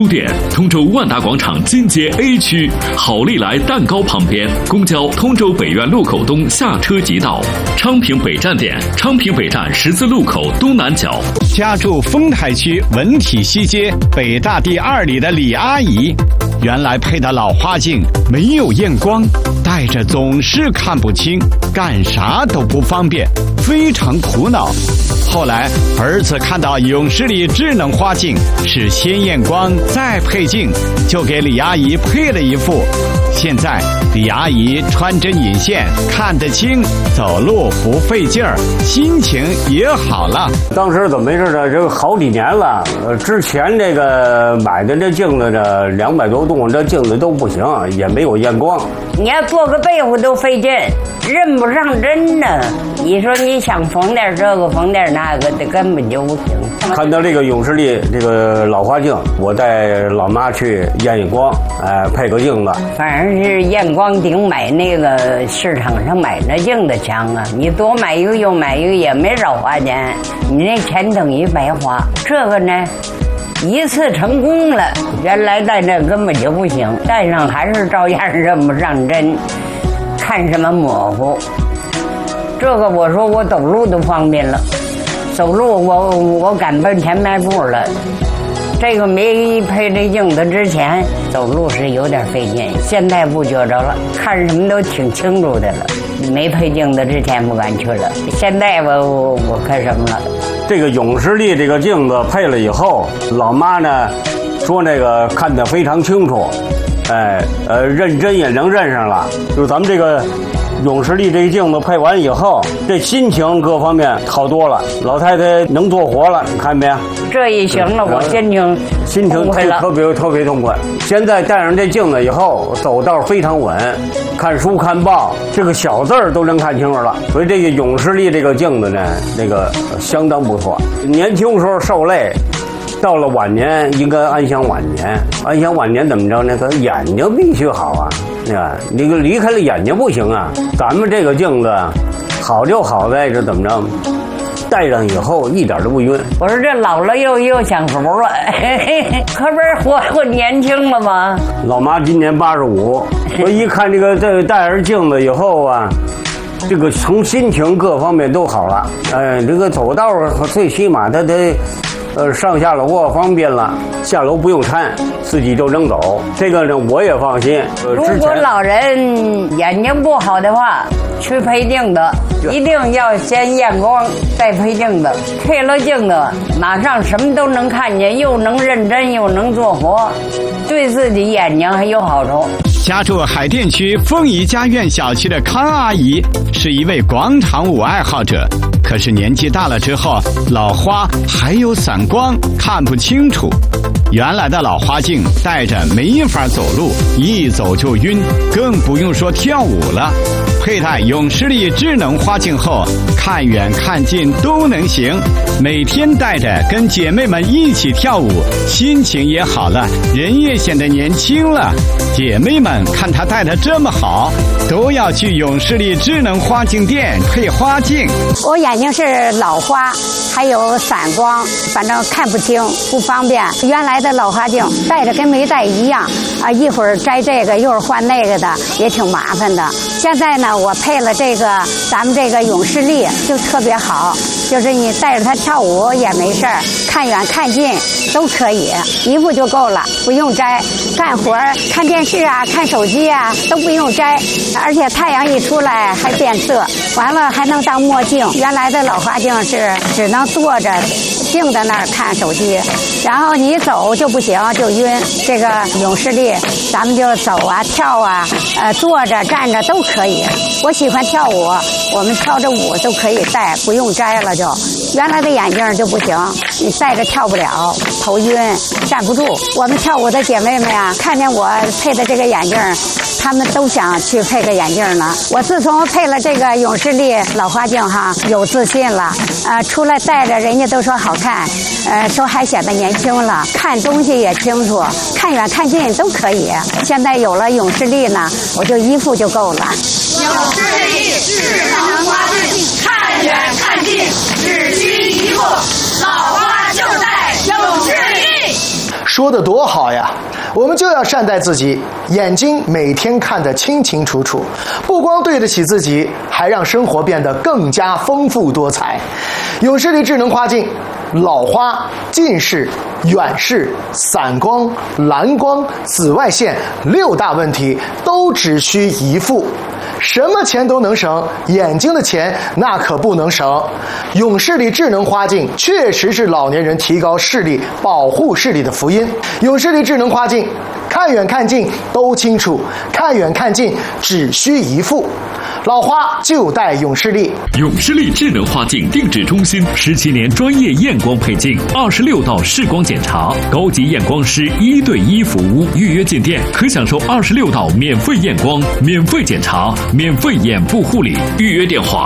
书店通州万达广场金街 A 区，好利来蛋糕旁边，公交通州北苑路口东下车即到。昌平北站点，昌平北站十字路口东南角。 家住丰台区文体西街北大第2里的李阿姨，原来配的老花镜没有验光，戴着总是看不清，干啥都不方便，非常苦恼。后来儿子看到永视力智能花镜是先验光再配镜，就给李阿姨配了一副。现在李阿姨穿针引线看得清，走路不费劲儿，心情也好了。 当时怎么回事呢？这个好几年了，之前这个买的这镜子呢，200多度，这镜子都不行，也没有验光。 你要做个被子都费劲，认不上针呢。你说你想缝点这个缝点那个的，根本就不行。 看到这个永视力这个老花镜，我带老妈去验光，配个镜子。 反正是验光顶买那个市场上买那镜子强啊！你多买一个又买一个也没少花钱，你那钱等于白花。这个呢，一次成功了，原来戴这根本就不行，戴上还是照样认不上针，看什么模糊。这个我说我走路都方便了，走路我敢奔前迈步了。这个没配这镜子之前，走路是有点费劲，现在不觉着了，看什么都挺清楚的了。没配镜子之前不敢去了，现在我看什么了。 这个永视力这个镜子配了以后，老妈呢说那个看得非常清楚，认真也能认上了。就是咱们这个永视力这个镜子配完以后，这心情各方面好多了，老太太能做活了，你看没？ 这一行了，我心情特别痛快。现在戴上这镜子以后，走道非常稳，看书看报，这个小字儿都能看清楚了。所以这个永视力这个镜子呢，那个相当不错。年轻时候受累，到了晚年应该安享晚年。安享晚年怎么着呢？他眼睛必须好啊，你离开了眼睛不行啊。咱们这个镜子好就好在这怎么着？戴上以后一点都不晕。 我说这老了又享福了，可不是活年轻了吗？ 老妈今年85，我一看这个戴上镜子以后啊，这个从心情各方面都好了。这个走道最起码他得上下楼方便了，下楼不用搀，自己就能走。这个呢我也放心。 如果老人眼睛不好的话，去配镜子，一定要先验光再配镜子。配了镜子，马上什么都能看见，又能认真又能做活，对自己眼睛还有好处。 家住海淀区凤仪家苑小区的康阿姨是一位广场舞爱好者，可是年纪大了之后，老花还有散光，看不清楚。原来的老花镜戴着没法走路，一走就晕，更不用说跳舞了。佩戴永视力智能花镜后，看远看近都能行，每天戴着跟姐妹们一起跳舞，心情也好了，人也显得年轻了。姐妹们看她戴得这么好，都要去永视力智能花镜店配花镜。 我眼睛是老花，还有散光，反正看不清，不方便。原来的老花镜戴着跟没戴一样啊，一会儿摘这个，一会儿换那个的，也挺麻烦的。现在呢，我配了这个咱们这个永视力，就特别好，就是你带着它跳舞也没事儿，看远看近都可以，一副就够了，不用摘。干活看电视啊，看手机啊都不用摘，而且太阳一出来还变色，完了还能当墨镜。原来的老花镜是只能坐着静在那儿看手机，然后你走就不行，就晕。这个永视力咱们就走啊跳啊，坐着站着都可以。我喜欢跳舞，我们跳着舞都可以戴，不用摘了就。原来的眼镜就不行，你戴着跳不了，头晕站不住。我们跳舞的姐妹们呀，看见我配的这个眼镜，她们都想去配个眼镜呢。我自从配了这个永视力老花镜哈，有自信了，出来戴着人家都说好看，说还显得年轻了，看东西也清楚，看远看近都可以。现在有了永视力呢，我就一副就够了。 永视力智能花镜，看远看近只需一副，老花就戴永视力。 说得多好呀！我们就要善待自己，眼睛每天看得清清楚楚，不光对得起自己，还让生活变得更加丰富多彩。永视力智能花镜，老花、近视、远视、散光、蓝光、紫外线6大问题都只需一副。什么钱都能省，眼睛的钱那可不能省。永视力智能花镜确实是老年人提高视力、保护视力的福音。永视力智能花镜，看远看近都清楚，看远看近只需一副。老花就戴永视力。 永视力智能花镜定制中心17年专业验光配镜，26道视光检查，高级验光师1对1服务。预约进店可享受26道免费验光、免费检查、免费眼部护理。预约电话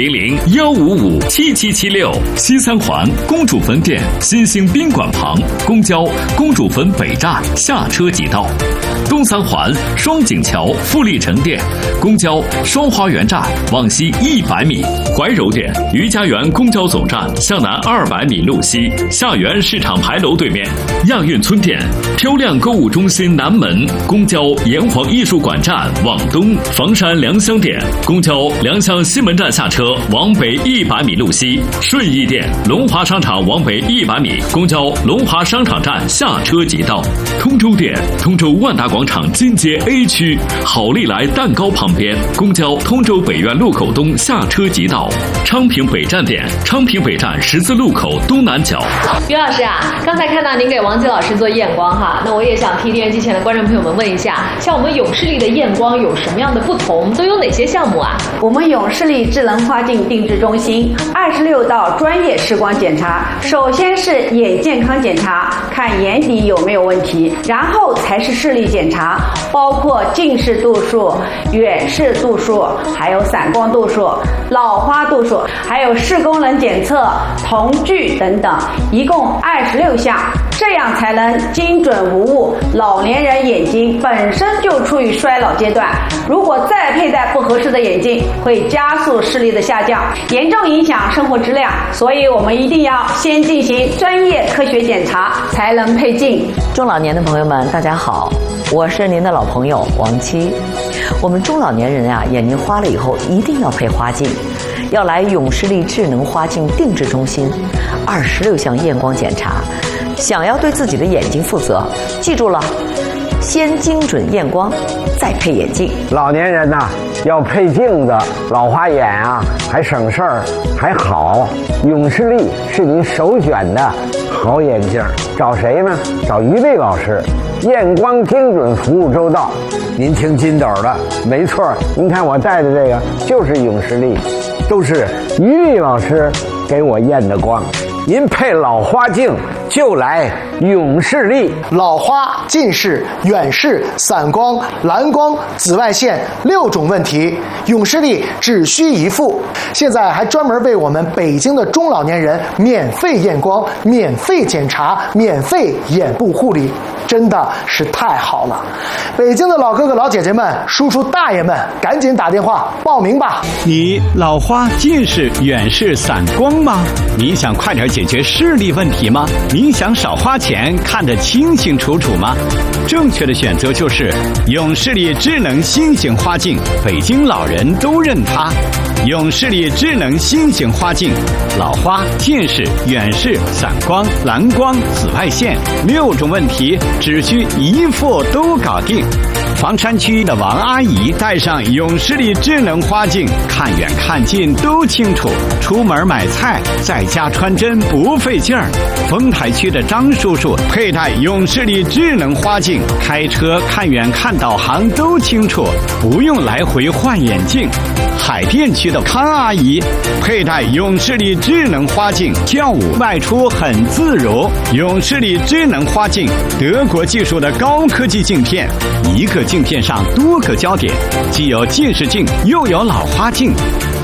400-155-7776。西三环公主坟店新兴宾馆旁，公交公主坟北站下车即到。东三环双井桥富力城店，公交双花园站往西100米。怀柔店余家园公交总站向南200米路西，下园市场牌楼对面。亚运村店漂亮购物中心南门，公交炎黄艺术馆站往东。房山良乡店公交良乡西门站下车往北100米路西。顺义店龙华商场往北100米，公交龙华商场站下车即到。通州店通州万达广场金街 A 区好利来蛋糕旁边，公交通州北苑路口东下车即到。昌平北站店昌平北站十字路口东南角。 于老师啊，刚才看到您给王吉老师做验光哈，那我也想替电视机前的观众朋友们问一下，像我们永视力的验光有什么样的不同，都有哪些项目啊？ 我们永视力智能花镜定制中心26道专业视光检查，首先是眼健康检查，看眼底有没有问题，然后才是视力检查，包括近视度数、远视度数，还有散光度数、老花度数，还有视功能检测、瞳距等等，一共26项，这样才能精准无误。老年人眼睛本身就处于衰老阶段，如果再佩戴不合适的眼镜，会加速视力的下降，严重影响生活质量。所以我们一定要先进行专业科学检查，才能配镜。 中老年的朋友们，大家好，我是您的老朋友王七。我们中老年人啊，眼睛花了以后一定要配花镜，要来永视力智能花镜定制中心，26项验光检查。想要对自己的眼睛负责，记住了，先精准验光，再配眼镜。 老年人呐，要配镜子，老花眼啊，还省事儿，还好。永视力是您首选的好眼镜，找谁呢？找于丽老师，验光精准，服务周到。您听金斗的，没错，您看我戴的这个就是永视力，都是于丽老师给我验的光。您配老花镜就来永视力。 老花、近视、远视、散光、蓝光、紫外线6种问题，永视力只需一副。现在还专门为我们北京的中老年人免费验光、免费检查、免费眼部护理，真的是太好了。北京的老哥哥老姐姐们、叔叔大爷们，赶紧打电话报名吧。 你老花、近视、远视、散光吗？你想快点解决视力问题吗？你想少花钱，看得清清楚楚吗？正确的选择就是永视力智能新型花镜，北京老人都认它。永视力智能新型花镜，老花、近视、远视、散光、蓝光、紫外线6种问题只需一副都搞定。房山区的王阿姨戴上永视力智能花镜，看远看近都清楚，出门买菜在家穿针不费劲儿。丰台区的张叔叔佩戴永视力智能花镜，开车看远看导航都清楚，不用来回换眼镜。海淀区的康阿姨佩戴永视力智能花镜，跳舞外出很自如。永视力智能花镜，德国技术的高科技镜片，一个镜片上多个焦点，既有近视镜又有老花镜，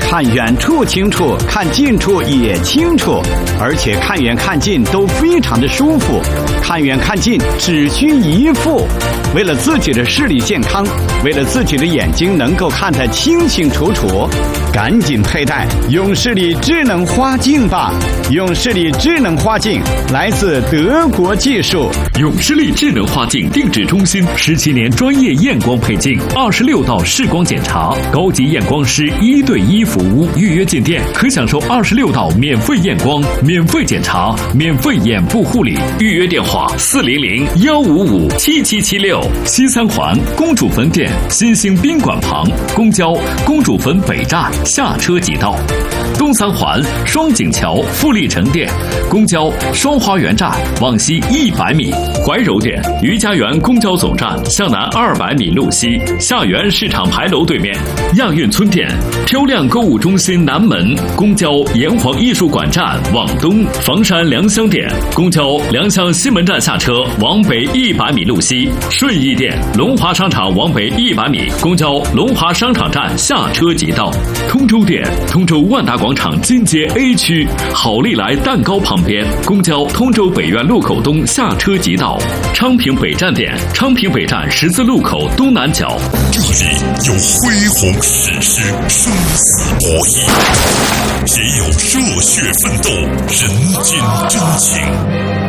看远处清楚，看近处也清楚，而且看远看近都非常的舒服。看远看近只需一副。为了自己的视力健康，为了自己的眼睛能够看得清清楚楚，赶紧佩戴永视力智能花镜吧！永视力智能花镜来自德国技术。 永视力智能花镜定制中心17年专业验光配镜，26道视光检查，高级验光师1对1服务。预约进店可享受26道免费验光、免费检查、免费眼部护理。预约电话400-155-7776。西三环公主坟店新兴宾馆旁，公交公主坟北站下车即到。东三环双井桥富力城店，公交双花园站往西100米。怀柔店余家园公交总站向南200米路西，下园市场牌楼对面。亚运村店漂亮购物中心南门，公交炎黄艺术馆站往东。房山良乡店公交良乡西门站下车往北100米路西。顺义店龙华商场往北100米，公交龙华商场站下车即到。通州店通州万达广场金街 A 区好利来蛋糕旁边，公交通州北苑路口东下车即到。昌平北站店昌平北站十字路口东南角， 这里有恢宏史诗，生死博弈，也有热血奋斗，人间真情。